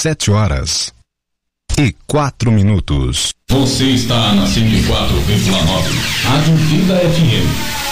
7h04. Você está na 104,9. Rádio Vida FM.